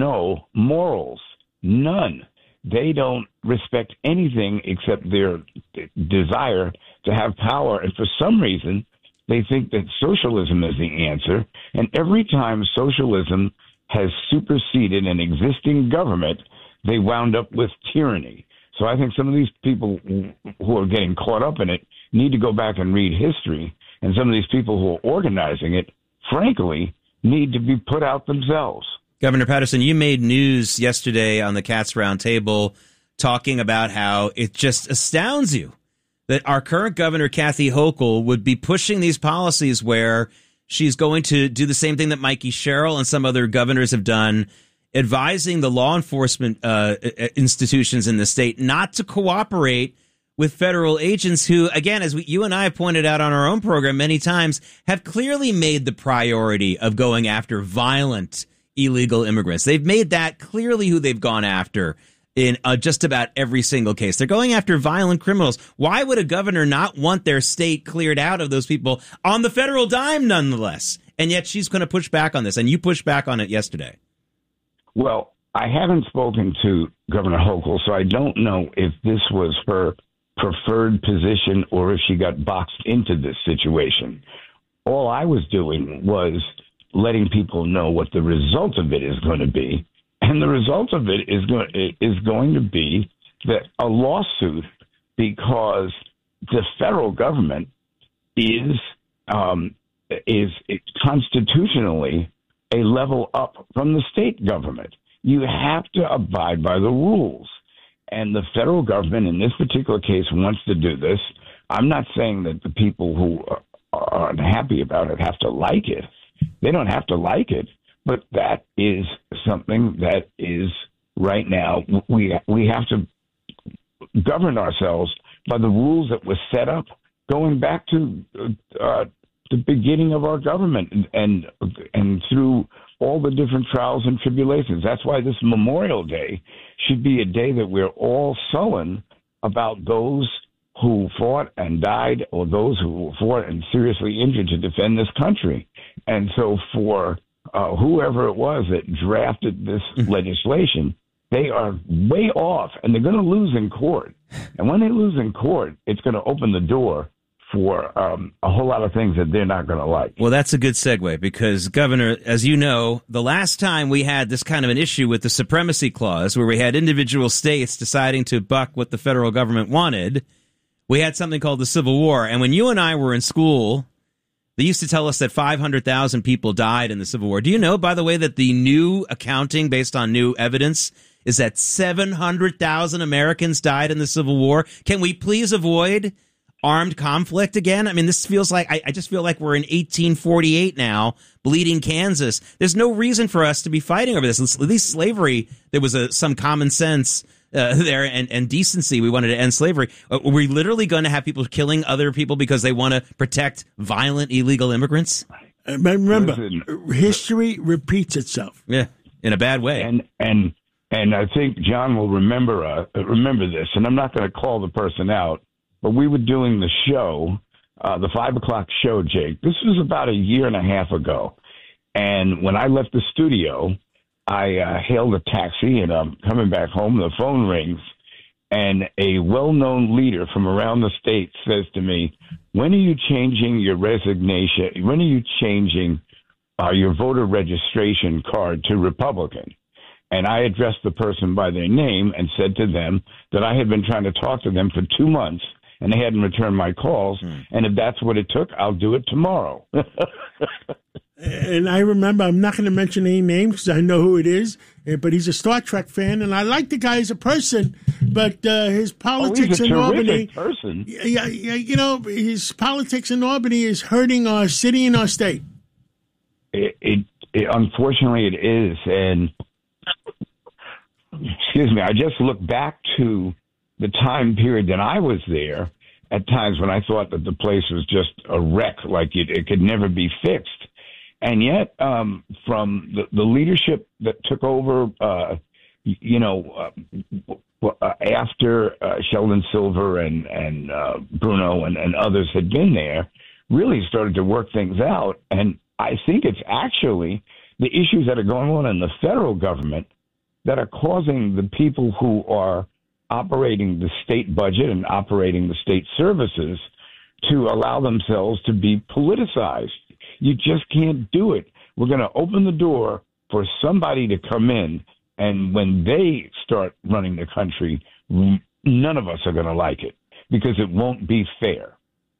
no morals, none. They don't respect anything except their desire to have power. And for some reason, they think that socialism is the answer. And every time socialism has superseded an existing government, they wound up with tyranny. So I think some of these people who are getting caught up in it need to go back and read history. And some of these people who are organizing it, frankly, need to be put out themselves. Governor Paterson, you made news yesterday on the Cats Roundtable talking about how it just astounds you that our current governor, Kathy Hochul, would be pushing these policies where she's going to do the same thing that Mikey Sherrill and some other governors have done, advising the law enforcement institutions in the state not to cooperate with federal agents who, again, as you and I have pointed out on our own program many times, have clearly made the priority of going after violent illegal immigrants. They've made that clearly who they've gone after in just about every single case. They're going after violent criminals. Why would a governor not want their state cleared out of those people on the federal dime, nonetheless? And yet she's going to push back on this, and you pushed back on it yesterday. Well, I haven't spoken to Governor Hochul, so I don't know if this was her preferred position or if she got boxed into this situation. All I was doing was letting people know what the result of it is going to be. And the result of it is going to be that a lawsuit, because the federal government is constitutionally a level up from the state government. You have to abide by the rules. And the federal government in this particular case wants to do this. I'm not saying that the people who are unhappy about it have to like it. They don't have to like it. But that is something that is right now. We have to govern ourselves by the rules that were set up going back to the beginning of our government and through all the different trials and tribulations. That's why this Memorial Day should be a day that we're all sullen about those who fought and died or those who fought and seriously injured to defend this country. And so for whoever it was that drafted this legislation, they are way off, and they're going to lose in court. And when they lose in court, it's going to open the door for a whole lot of things that they're not going to like. Well, that's a good segue because, Governor, as you know, the last time we had this kind of an issue with the Supremacy Clause, where we had individual states deciding to buck what the federal government wanted, we had something called the Civil War. And when you and I were in school, they used to tell us that 500,000 people died in the Civil War. Do you know, by the way, that the new accounting based on new evidence is that 700,000 Americans died in the Civil War? Can we please avoid armed conflict again? I mean, this feels like, I just feel like we're in 1848 now, bleeding Kansas. There's no reason for us to be fighting over this. At least slavery, there was some common sense there and decency. We wanted to end slavery. Are we literally going to have people killing other people because they want to protect violent illegal immigrants? Remember, history repeats itself. Yeah, in a bad way. And I think John will remember this. And I'm not going to call the person out, but we were doing the show, the 5 o'clock show, Jake. This was about a year and a half ago. And when I left the studio, I hailed a taxi, and I'm coming back home. The phone rings, and a well-known leader from around the state says to me, when are you changing your resignation? When are you changing your voter registration card to Republican? And I addressed the person by their name and said to them that I had been trying to talk to them for 2 months, and they hadn't returned my calls. And if that's what it took, I'll do it tomorrow. And I remember, I'm not going to mention any names because I know who it is, but he's a Star Trek fan, and I like the guy as a person, but his politics in Albany, person. Yeah, you know, his politics in Albany is hurting our city and our state. It unfortunately it is, and excuse me, I just look back to the time period that I was there. At times when I thought that the place was just a wreck, like it could never be fixed. And yet, from the leadership that took over, after Sheldon Silver and Bruno and others had been there, really started to work things out. And I think it's actually the issues that are going on in the federal government that are causing the people who are operating the state budget and operating the state services to allow themselves to be politicized. You just can't do it. We're going to open the door for somebody to come in, and when they start running the country, none of us are going to like it because it won't be fair.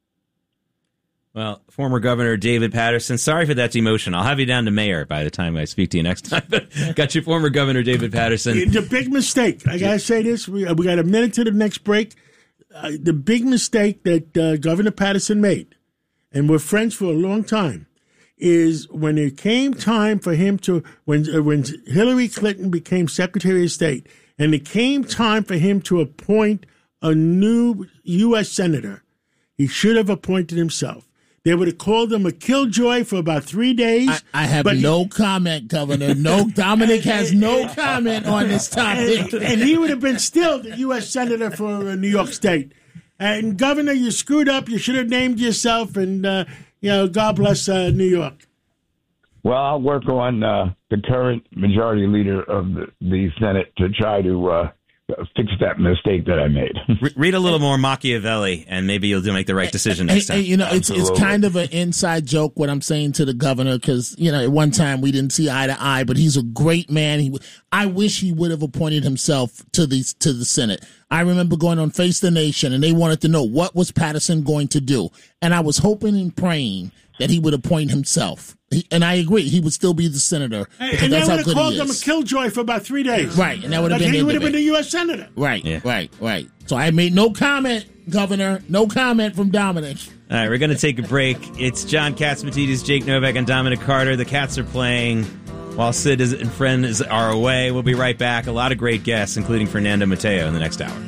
Well, former Governor David Paterson, sorry for that demotion. I'll have you down to mayor by the time I speak to you next time. Got you, former Governor David Paterson. The big mistake, I got to say this, we got a minute to the next break. The big mistake that Governor Paterson made, and we're friends for a long time, is when it came time for him to, when Hillary Clinton became Secretary of State, and it came time for him to appoint a new U.S. Senator, he should have appointed himself. They would have called him a killjoy for about 3 days. I have no comment, Governor. No, Dominic has no comment on this topic. And he would have been still the U.S. Senator for New York State. And, Governor, you screwed up. You should have named yourself, and, God bless New York. Well, I'll work on the current majority leader of the Senate to try to fix that mistake that I made. Read a little more Machiavelli, and maybe you'll make the right decision next time. It's kind of an inside joke what I'm saying to the governor, because at one time we didn't see eye to eye, but he's a great man. I wish he would have appointed himself to the Senate. I remember going on Face the Nation, and they wanted to know what was Paterson going to do, and I was hoping and praying that he would appoint himself. And I agree, he would still be the senator. And they would have called him a killjoy for about 3 days. Right, and that would have been he would have been the U.S. Senator. Right, yeah. right. So I made no comment, Governor. No comment from Dominic. All right, we're going to take a break. It's John Catsimatidis, Jake Novak, and Dominic Carter. The Cats are playing while Sid and friends are away. We'll be right back. A lot of great guests, including Fernando Mateo, in the next hour.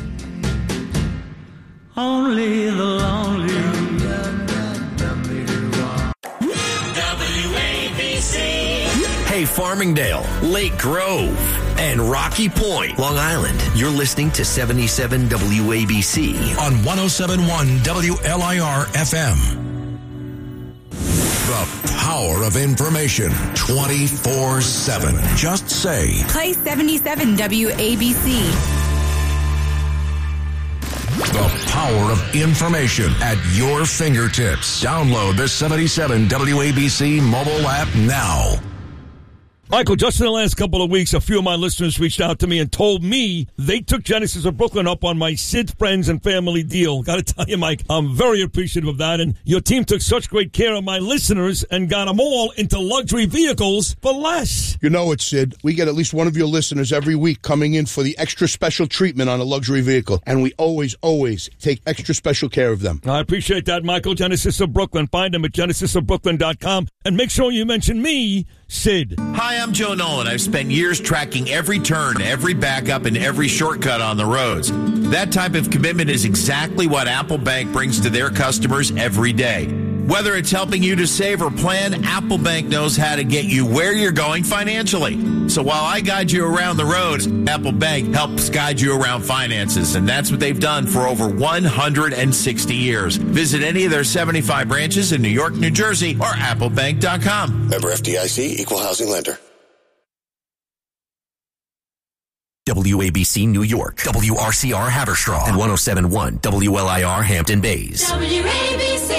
Only the lonely. Hey, Farmingdale, Lake Grove, and Rocky Point, Long Island. You're listening to 77 WABC on 107.1 WLIR FM. The power of information 24/7. Just say, play 77 WABC. The power of information at your fingertips. Download the 77 WABC mobile app now. Michael, just in the last couple of weeks, a few of my listeners reached out to me and told me they took Genesis of Brooklyn up on my Sid Friends and Family deal. Got to tell you, Mike, I'm very appreciative of that. And your team took such great care of my listeners and got them all into luxury vehicles for less. You know it, Sid. We get at least one of your listeners every week coming in for the extra special treatment on a luxury vehicle. And we always take extra special care of them. I appreciate that, Michael. Genesis of Brooklyn. Find them at genesisofbrooklyn.com. And make sure you mention me, Sid. Hi, I'm Joe Nolan. I've spent years tracking every turn, every backup, and every shortcut on the roads. That type of commitment is exactly what Apple Bank brings to their customers every day. Whether it's helping you to save or plan, Apple Bank knows how to get you where you're going financially. So while I guide you around the roads, Apple Bank helps guide you around finances, and that's what they've done for over 160 years. Visit any of their 75 branches in New York, New Jersey, or applebank.com. Member FDIC, Equal Housing Lender. WABC New York, WRCR Haverstraw, and 107.1 WLIR Hampton Bays. WABC.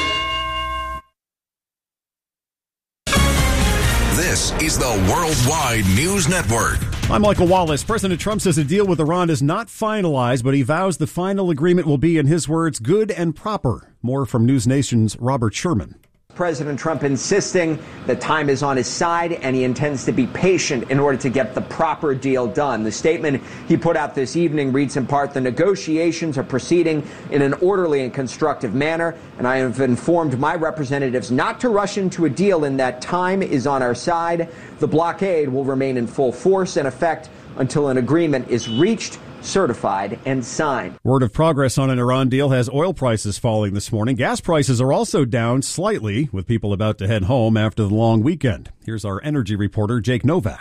This is the Worldwide News Network. I'm Michael Wallace. President Trump says a deal with Iran is not finalized, but he vows the final agreement will be, in his words, good and proper. More from News Nation's Robert Sherman. President Trump insisting that time is on his side and he intends to be patient in order to get the proper deal done. The statement he put out this evening reads in part, the negotiations are proceeding in an orderly and constructive manner, and I have informed my representatives not to rush into a deal in that time is on our side. The blockade will remain in full force and effect until an agreement is reached, certified, and signed. Word of progress on an Iran deal has oil prices falling this morning. Gas prices are also down slightly, with people about to head home after the long weekend. Here's our energy reporter, Jake Novak.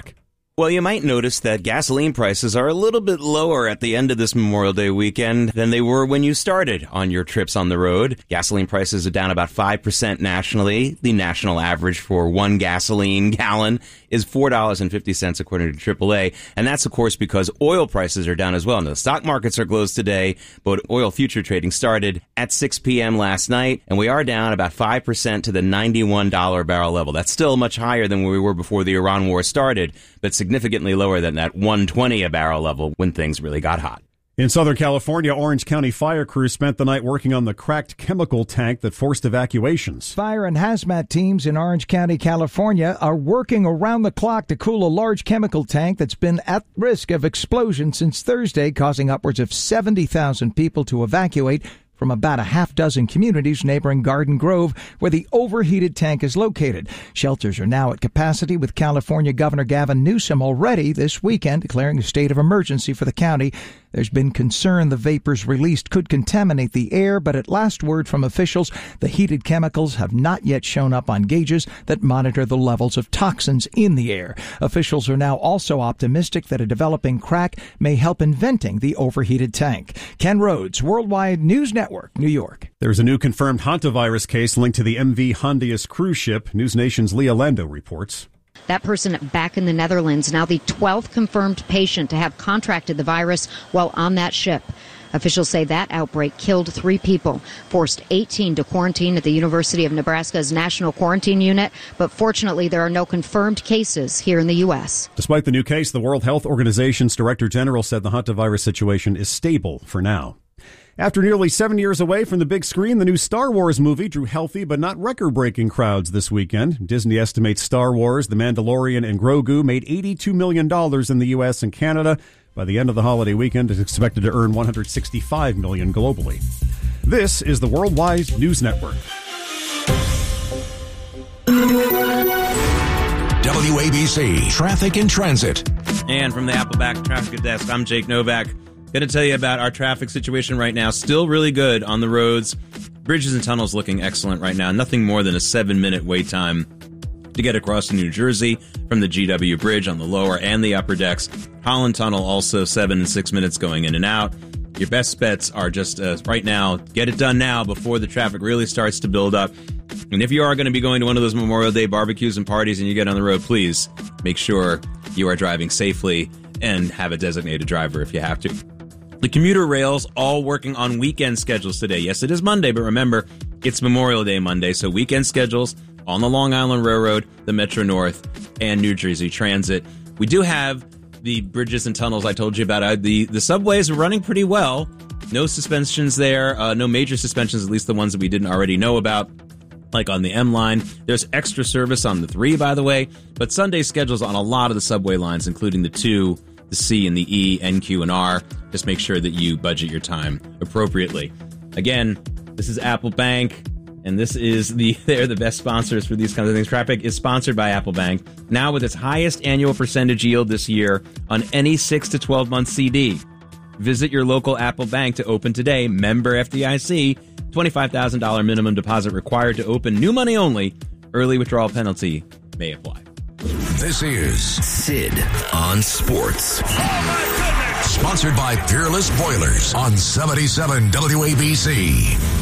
Well, you might notice that gasoline prices are a little bit lower at the end of this Memorial Day weekend than they were when you started on your trips on the road. Gasoline prices are down about 5% nationally. The national average for one gasoline gallon is $4.50 according to AAA. And that's, of course, because oil prices are down as well. Now, the stock markets are closed today, but oil future trading started at 6 p.m. last night, and we are down about 5% to the $91 barrel level. That's still much higher than where we were before the Iran war started, but significantly lower than that $120 a barrel level when things really got hot. In Southern California, Orange County fire crews spent the night working on the cracked chemical tank that forced evacuations. Fire and hazmat teams in Orange County, California are working around the clock to cool a large chemical tank that's been at risk of explosion since Thursday, causing upwards of 70,000 people to evacuate from about a half dozen communities neighboring Garden Grove, where the overheated tank is located. Shelters are now at capacity, with California Governor Gavin Newsom already this weekend declaring a state of emergency for the county. There's been concern the vapors released could contaminate the air, but at last word from officials, the heated chemicals have not yet shown up on gauges that monitor the levels of toxins in the air. Officials are now also optimistic that a developing crack may help in venting the overheated tank. Ken Rhodes, Worldwide News Network, New York. There's a new confirmed hantavirus case linked to the MV Hondius cruise ship. News Nation's Leah Lando reports. That person back in the Netherlands, now the 12th confirmed patient to have contracted the virus while on that ship. Officials say that outbreak killed 3 people, forced 18 to quarantine at the University of Nebraska's National Quarantine Unit, but fortunately there are no confirmed cases here in the U.S. Despite the new case, the World Health Organization's Director General said the hantavirus situation is stable for now. After nearly 7 years away from the big screen, the new Star Wars movie drew healthy but not record-breaking crowds this weekend. Disney estimates Star Wars, The Mandalorian, and Grogu made $82 million in the U.S. and Canada. By the end of the holiday weekend, it's expected to earn $165 million globally. This is the Worldwide News Network. WABC Traffic and Transit. And from the Appleback Traffic Desk, I'm Jake Novak. Going to tell you about our traffic situation right now. Still really good on the roads. Bridges and tunnels looking excellent right now. Nothing more than a 7-minute wait time to get across to New Jersey from the GW Bridge on the lower and the upper decks. Holland Tunnel also 7 and 6 minutes going in and out. Your best bets are just right now, get it done now before the traffic really starts to build up. And if you are going to be going to one of those Memorial Day barbecues and parties and you get on the road, please make sure you are driving safely and have a designated driver if you have to. The commuter rails all working on weekend schedules today. Yes, it is Monday, but remember, it's Memorial Day Monday, so weekend schedules on the Long Island Railroad, the Metro North, and New Jersey Transit. We do have the bridges and tunnels I told you about. The subways are running pretty well. No suspensions there, no major suspensions, at least the ones that we didn't already know about, like on the M line. There's extra service on the 3, by the way, but Sunday schedules on a lot of the subway lines, including the 2, the C and the E, NQ and R. Just make sure that you budget your time appropriately. Again, this is Apple Bank, and this is they're the best sponsors for these kinds of things. Traffic is sponsored by Apple Bank, now with its highest annual percentage yield this year on any 6 to 12 month CD. Visit your local Apple Bank to open today. Member FDIC, $25,000 minimum deposit required to open. New money only. Early withdrawal penalty may apply. This is Sid on Sports. Sponsored by Peerless Boilers on 77 WABC.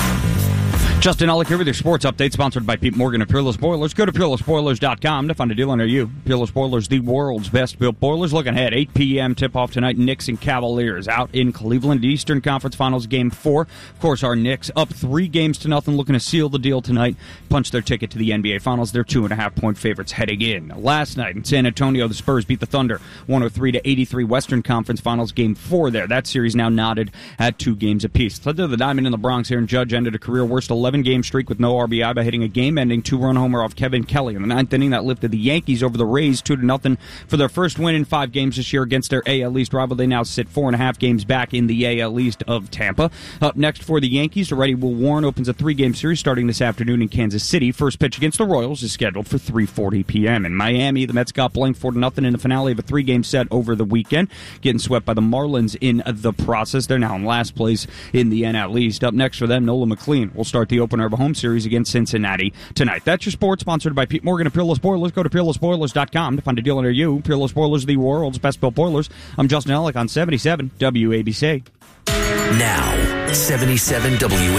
Justin Ellick here with your sports update, sponsored by Pete Morgan of Peerless Boilers. Go to PeerlessBoilers.com to find a dealer near you. Peerless Boilers, the world's best-built boilers. Looking ahead, 8 p.m. tip-off tonight, Knicks and Cavaliers out in Cleveland. Eastern Conference Finals Game 4. Of course, our Knicks up 3-0, looking to seal the deal tonight. Punch their ticket to the NBA Finals. They're 2.5-point favorites heading in. Last night in San Antonio, the Spurs beat the Thunder 103-83. Western Conference Finals Game 4 there. That series now knotted at 2 games apiece. Led to the Diamond in the Bronx. Aaron Judge ended a career-worst 11-game streak with no RBI by hitting a game-ending 2-run homer off Kevin Kelly in the 9th inning. That lifted the Yankees over the Rays 2-0 for their first win in 5 games this year against their AL East rival. They now sit 4.5 games back in the AL East of Tampa. Up next for the Yankees, already Will Warren opens a 3-game series starting this afternoon in Kansas City. First pitch against the Royals is scheduled for 3:40 p.m. In Miami, the Mets got blanked 4-0 in the finale of a 3-game set over the weekend, getting swept by the Marlins in the process. They're now in last place in the NL East. Up next for them, Nola McLean will start the the opener of a home series against Cincinnati tonight. That's your sports, sponsored by Pete Morgan of Peerless Boilers. Go to peerlessboilers.com to find a deal near you. Peerless Boilers, the world's best-built boilers. I'm Justin Ellick on 77 WABC. Now, 77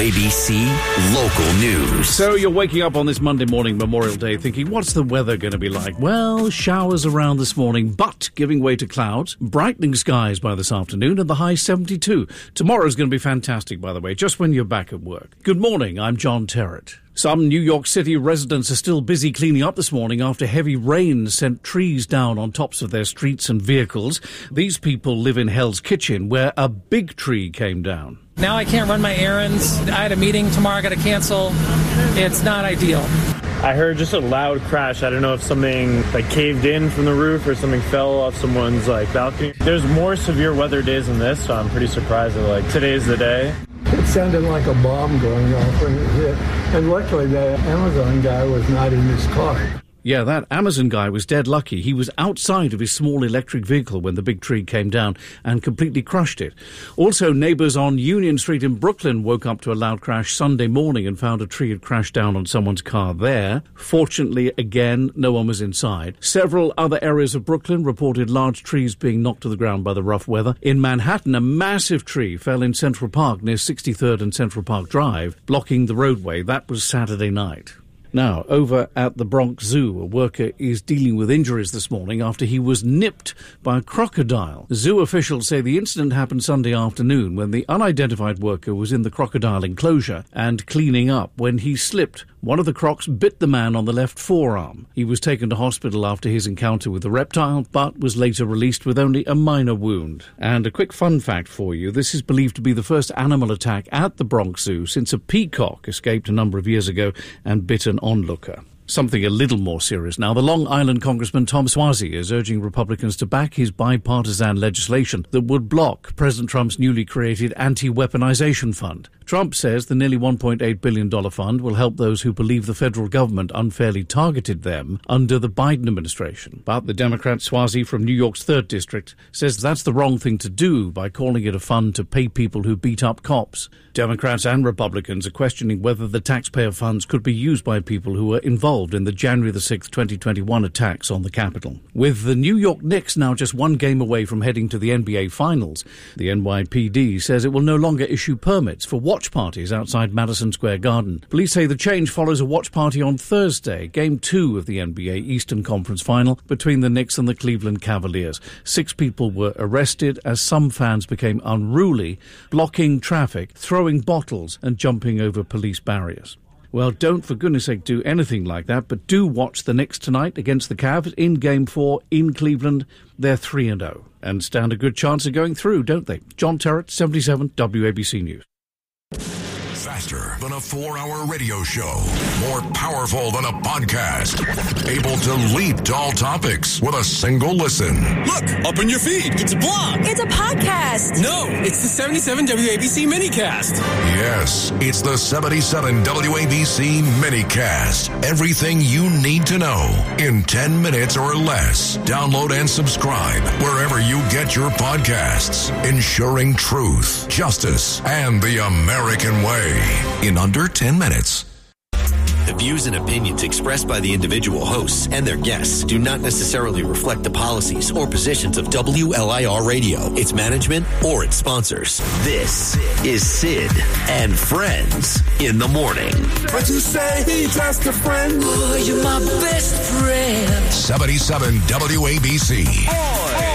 WABC Local News. So you're waking up on this Monday morning, Memorial Day, thinking, what's the weather going to be like? Well, showers around this morning, but giving way to clouds, brightening skies by this afternoon, and the high 72. Tomorrow's going to be fantastic, by the way, just when you're back at work. Good morning, I'm John Terrett. Some New York City residents are still busy cleaning up this morning after heavy rain sent trees down on tops of their streets and vehicles. These people live in Hell's Kitchen, where a big tree came down. Now I can't run my errands. I had a meeting tomorrow I got to cancel. It's not ideal. I heard just a loud crash. I don't know if something caved in from the roof or something fell off someone's balcony. There's more severe weather days than this, so I'm pretty surprised that today's the day. It sounded like a bomb going off when it hit. And luckily the Amazon guy was not in his car. Yeah, that Amazon guy was dead lucky. He was outside of his small electric vehicle when the big tree came down and completely crushed it. Also, neighbors on Union Street in Brooklyn woke up to a loud crash Sunday morning and found a tree had crashed down on someone's car there. Fortunately, again, no one was inside. Several other areas of Brooklyn reported large trees being knocked to the ground by the rough weather. In Manhattan, a massive tree fell in Central Park near 63rd and Central Park Drive, blocking the roadway. That was Saturday night. Now, over at the Bronx Zoo, a worker is dealing with injuries this morning after he was nipped by a crocodile. Zoo officials say the incident happened Sunday afternoon when the unidentified worker was in the crocodile enclosure and cleaning up when he slipped. One of the crocs bit the man on the left forearm. He was taken to hospital after his encounter with the reptile, but was later released with only a minor wound. And a quick fun fact for you, this is believed to be the first animal attack at the Bronx Zoo since a peacock escaped a number of years ago and bit an onlooker. Something a little more serious now. The Long Island Congressman Tom Suozzi is urging Republicans to back his bipartisan legislation that would block President Trump's newly created anti-weaponization fund. Trump says the nearly $1.8 billion fund will help those who believe the federal government unfairly targeted them under the Biden administration. But the Democrat Suozzi from New York's 3rd District says that's the wrong thing to do by calling it a fund to pay people who beat up cops. Democrats and Republicans are questioning whether the taxpayer funds could be used by people who were involved in the January the 6th, 2021 attacks on the Capitol. With the New York Knicks now just one game away from heading to the NBA Finals, the NYPD says it will no longer issue permits for watch parties outside Madison Square Garden. Police say the change follows a watch party on Thursday, Game 2 of the NBA Eastern Conference Final between the Knicks and the Cleveland Cavaliers. 6 people were arrested as some fans became unruly, blocking traffic, throwing bottles and jumping over police barriers. Well, don't for goodness sake do anything like that, but do watch the Knicks tonight against the Cavs in Game 4 in Cleveland. They're 3-0 and stand a good chance of going through, don't they? John Terrett, 77 WABC News. Faster than a 4-hour radio show. More powerful than a podcast. Able to leap to all topics with a single listen. Look, up in your feed. It's a blog. It's a podcast. No, it's the 77 WABC minicast. Yes, it's the 77 WABC minicast. Everything you need to know in 10 minutes or less. Download and subscribe wherever you get your podcasts. Ensuring truth, justice, and the American way in under 10 minutes. The views and opinions expressed by the individual hosts and their guests do not necessarily reflect the policies or positions of WLIR Radio, its management, or its sponsors. This is Sid and Friends in the Morning. But you say he's just a friend. Oh, you're my best friend. 77 WABC.